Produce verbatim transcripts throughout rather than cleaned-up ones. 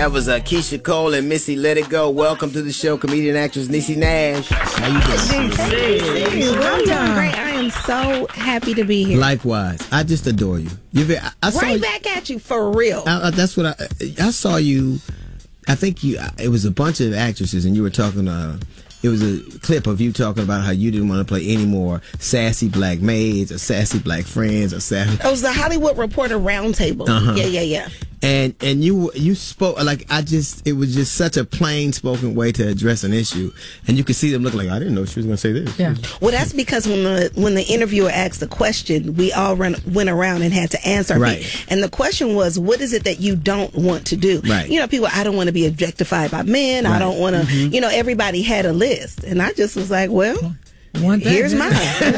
That was uh, Keisha Cole and Missy Let It Go. Welcome to the show, comedian actress Niecy Nash. How you doing? I'm doing great. I am so happy to be here. Likewise. I just adore you. You've been, I, I saw right you, back at you, for real. I, I, that's what I I saw you. I think you. It was a bunch of actresses, and you were talking. Uh, it was a clip of you talking about how you didn't want to play any more sassy black maids or sassy black friends or sassy. It was the Hollywood Reporter Roundtable. Uh-huh. Yeah, yeah, yeah. And and you you spoke like I just it was just such a plain spoken way to address an issue, and you could see them look like I didn't know she was going to say this. Yeah. Well, that's because when the when the interviewer asked the question, we all run, went around and had to answer. Right. It. And the question was, what is it that you don't want to do? Right. You know, people, I don't want to be objectified by men. Right. I don't want to. Mm-hmm. You know, everybody had a list, and I just was like, well. One thing, here's mine.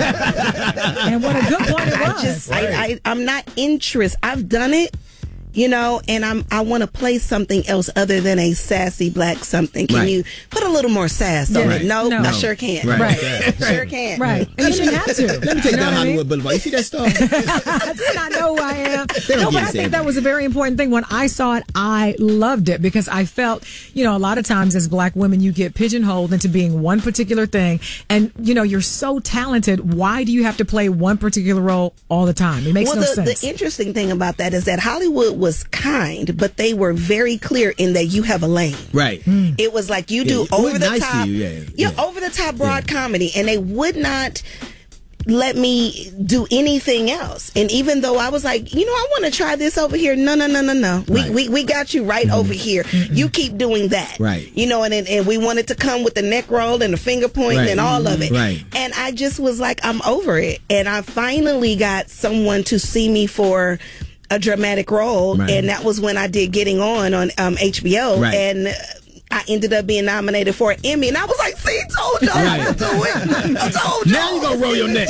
And what a good point it was. I just, right. I, I, I'm not interested. I've done it. You know, and I'm I want to play something else other than a sassy black something. Can right. you put a little more sass yeah. on right. it? No, no, I sure can. Right, right. right. sure can. Right, and you shouldn't have to. Let me take you down Hollywood Boulevard. You see that star? I do not know who I am. No, but I think that was a very important thing. When I saw it, I loved it because I felt, you know, a lot of times as black women, you get pigeonholed into being one particular thing, and you know, you're so talented. Why do you have to play one particular role all the time? It makes well, no the, sense. The interesting thing about that is that Hollywood was kind. But they were very clear in that you have a lane. Right. Mm. It was like you do yeah, over the nice top, to you. Yeah, yeah, yeah. over the top broad yeah. comedy, and they would not let me do anything else. And even though I was like, you know, I want to try this over here. No, no, no, no, no. We right. we, we got you right mm-hmm. over here. Mm-hmm. You keep doing that. Right. You know, and and we wanted to come with the neck roll and the finger point right. and all mm-hmm. of it. Right. And I just was like, I'm over it. And I finally got someone to see me for a dramatic role, right. and that was when I did Getting On on um, H B O, right. and I ended up being nominated for an Emmy, and I was like, see, told y'all right. I could do it. I told y'all. Now you gonna roll your neck.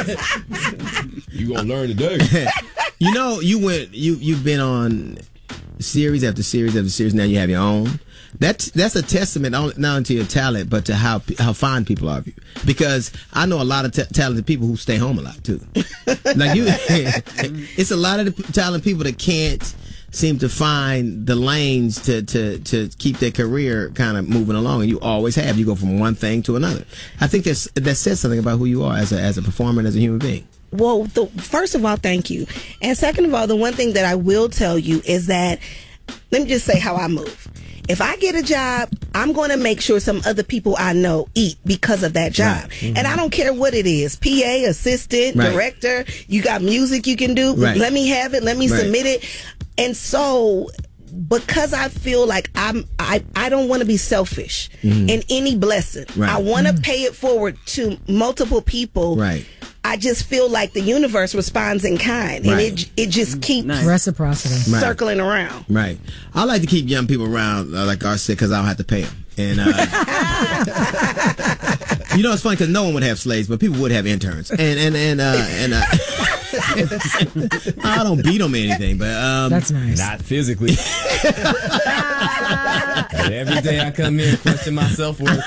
You gonna learn today. You know, you went, you, you've been on series after series after series, now you have your own. That's that's a testament not only to your talent, but to how how fond people are of you. Because I know a lot of t- talented people who stay home a lot too. Like you, it's a lot of the talented people that can't seem to find the lanes to to to keep their career kind of moving along, and you always have. You go from one thing to another. I think that's that says something about who you are as a as a performer and as a human being. Well, the, first of all, thank you, and second of all, the one thing that I will tell you is that let me just say how I move. If I get a job, I'm going to make sure some other people I know eat because of that job. Right. Mm-hmm. And I don't care what it is. P A, assistant, right. director, you got music you can do. Right. Let me have it. Let me right. submit it. And so because I feel like I'm, I, I don't want to be selfish mm-hmm. in any blessing. Right. I want to mm-hmm. pay it forward to multiple people. Right. I just feel like the universe responds in kind, and right. it it just keeps nice. Reciprocity circling right. around. Right. I like to keep young people around, uh, like I said, because I don't have to pay them. And uh, you know, it's funny because no one would have slaves, but people would have interns. And and and uh, and uh, I don't beat them or anything, but um, that's nice. Not physically. But every day I come here and question my self-worth.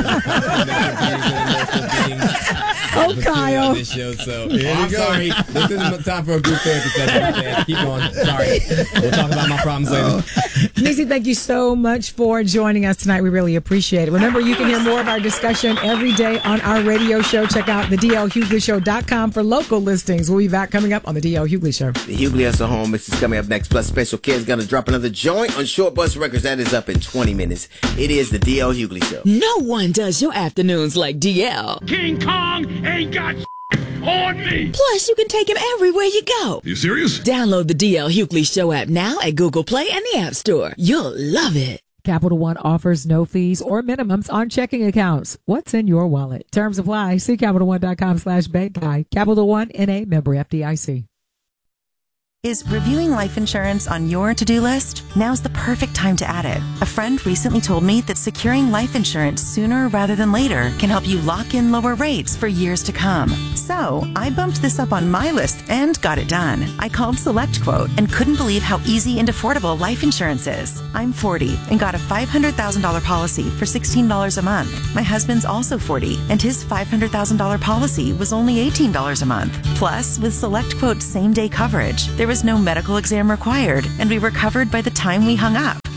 Oh, Kyle. This show, so oh, I'm sorry. This isn't time for a group therapy session. Keep going. Sorry. We'll talk about my problems later. Niecy, thank you so much for joining us tonight. We really appreciate it. Remember, you can hear more of our discussion every day on our radio show. Check out the D L Hughley Show dot com for local listings. We'll be back coming up on the D L Hughley Show. The Hughley Hustle Home Mix is coming up next. Plus, Special Kid's going to drop another joint on Short Bus Records. That is up in twenty minutes. It is the D L Hughley Show. No one does your afternoons like D L. King Kong ain't got on me. Plus, you can take him everywhere you go. You serious? Download the D L Hughley Show app now at Google Play and the App Store. You'll love it. Capital One offers no fees or minimums on checking accounts. What's in your wallet? Terms apply. See Capital One dot com slash bank guide. Capital One N A member F D I C. Is reviewing life insurance on your to-do list? Now's the perfect time to add it. A friend recently told me that securing life insurance sooner rather than later can help you lock in lower rates for years to come. So I bumped this up on my list and got it done. I called SelectQuote and couldn't believe how easy and affordable life insurance is. I'm forty and got a five hundred thousand dollars policy for sixteen dollars a month. My husband's also forty and his five hundred thousand dollars policy was only eighteen dollars a month. Plus, with SelectQuote's same-day coverage, there was no medical exam required, and we were covered by the time we hung up.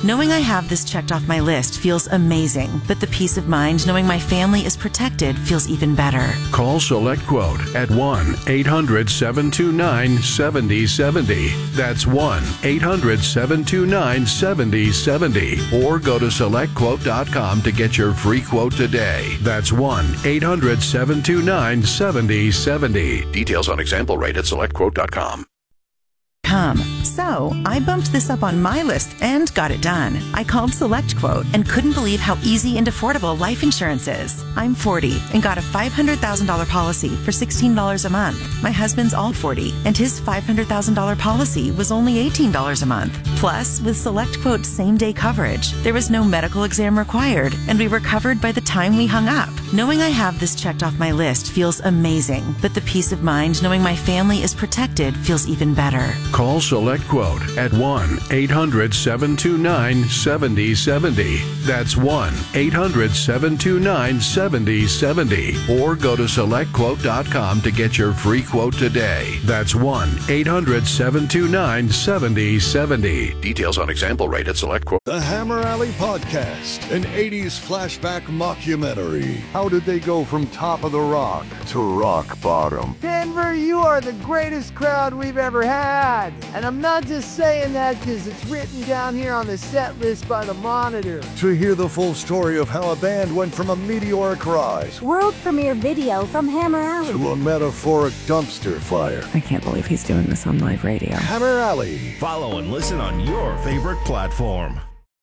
Knowing I have this checked off my list feels amazing, but the peace of mind knowing my family is protected feels even better. Call SelectQuote at one eight hundred seven two nine seven zero seven zero. That's one eight hundred seven two nine seven zero seven zero. Or go to select quote dot com to get your free quote today. That's one eight hundred seven two nine seven zero seven zero. Details on example rate at select quote dot com. Come. So, I bumped this up on my list and got it done. I called SelectQuote and couldn't believe how easy and affordable life insurance is. I'm forty and got a five hundred thousand dollars policy for sixteen dollars a month. My husband's all forty and his five hundred thousand dollars policy was only eighteen dollars a month. Plus, with SelectQuote's same-day coverage, there was no medical exam required and we were covered by the time we hung up. Knowing I have this checked off my list feels amazing, but the peace of mind knowing my family is protected feels even better. Call SelectQuote at one eight hundred seven two nine seven zero seven zero. That's one eight hundred seven two nine seven zero seven zero. Or go to select quote dot com to get your free quote today. That's one eight hundred seven two nine seven zero seven zero. Details on example rate at SelectQuote. The Hammer Alley Podcast, an eighties flashback mockumentary. How did they go from top of the rock to rock bottom? Denver, you are the greatest crowd we've ever had. And I'm not just saying that because it's written down here on the set list by the Monitor. To hear the full story of how a band went from a meteoric rise, world premiere video from Hammer Alley, to a metaphoric dumpster fire. I can't believe he's doing this on live radio. Hammer Alley. Follow and listen on your favorite platform.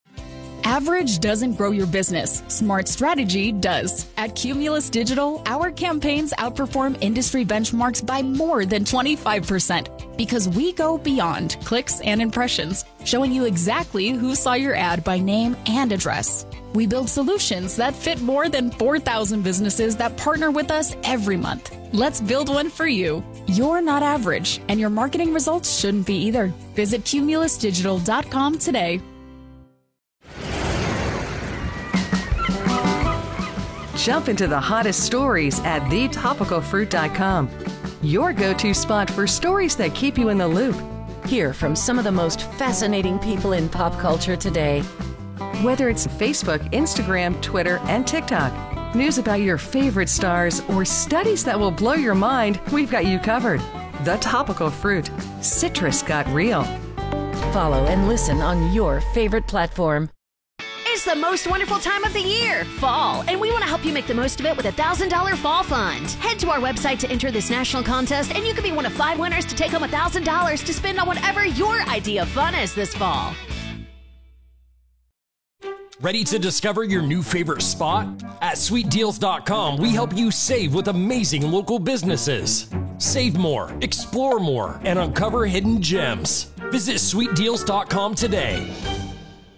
Average doesn't grow your business. Smart strategy does. At Cumulus Digital, our campaigns outperform industry benchmarks by more than twenty-five percent because we go beyond clicks and impressions, showing you exactly who saw your ad by name and address. We build solutions that fit more than four thousand businesses that partner with us every month. Let's build one for you. You're not average, and your marketing results shouldn't be either. Visit cumulus digital dot com today. Jump into the hottest stories at the topical fruit dot com. Your go-to spot for stories that keep you in the loop. Hear from some of the most fascinating people in pop culture today. Whether it's Facebook, Instagram, Twitter, and TikTok, news about your favorite stars, or studies that will blow your mind, we've got you covered. The Topical Fruit. Citrus got real. Follow and listen on your favorite platform. It's the most wonderful time of the year, fall, and we want to help you make the most of it with a one thousand dollars Fall Fund. Head to our website to enter this national contest, and you can be one of five winners to take home one thousand dollars to spend on whatever your idea of fun is this fall. Ready to discover your new favorite spot? At sweet deals dot com, we help you save with amazing local businesses. Save more, explore more, and uncover hidden gems. Visit sweet deals dot com today.